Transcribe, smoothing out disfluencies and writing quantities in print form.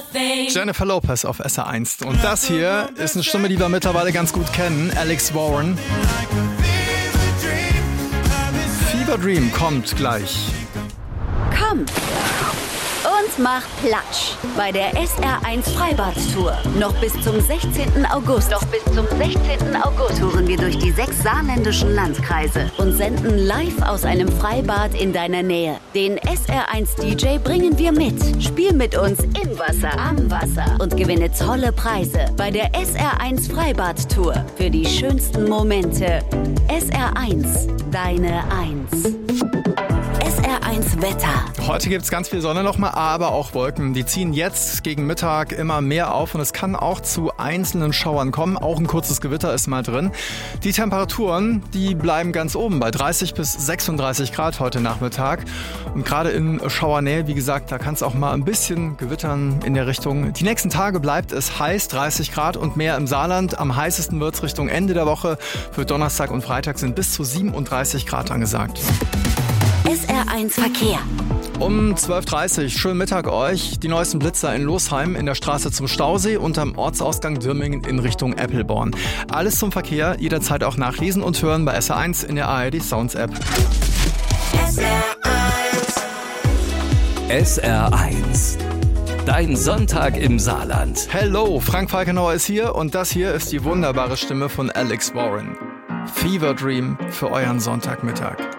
Jennifer Lopez auf SR1. Und das hier ist eine Stimme, die wir mittlerweile ganz gut kennen. Alex Warren. Fever Dream kommt gleich. Komm und mach Platsch bei der SR1 Freibad-Tour. Noch bis zum 16. August. Touren wir durch die 6 saarländischen Landkreise und senden live aus einem Freibad in deiner Nähe. Den SR1 DJ bringen wir mit. Spiel mit uns im Wasser, am Wasser und gewinne tolle Preise bei der SR1 Freibad-Tour. Für die schönsten Momente. SR1, deine 1. SR1 Wetter. Heute gibt es ganz viel Sonne nochmal, aber auch Wolken. Die ziehen jetzt gegen Mittag immer mehr auf und es kann auch zu einzelnen Schauern kommen. Auch ein kurzes Gewitter ist mal drin. Die Temperaturen, die bleiben ganz oben bei 30 bis 36 Grad heute Nachmittag. Und gerade in Schauernähe, wie gesagt, da kann es auch mal ein bisschen gewittern in der Richtung. Die nächsten Tage bleibt es heiß, 30 Grad und mehr im Saarland. Am heißesten wird es Richtung Ende der Woche. Für Donnerstag und Freitag sind bis zu 37 Grad angesagt. SR1 Verkehr. Um 12.30 Uhr, schönen Mittag euch. Die neuesten Blitzer in Losheim in der Straße zum Stausee und am Ortsausgang Dürmingen in Richtung Eppelborn. Alles zum Verkehr, jederzeit auch nachlesen und hören bei SR1 in der ARD Sounds App. SR1. Dein Sonntag im Saarland. Hello, Frank Falkenauer ist hier und das hier ist die wunderbare Stimme von Alex Warren. Fever Dream für euren Sonntagmittag.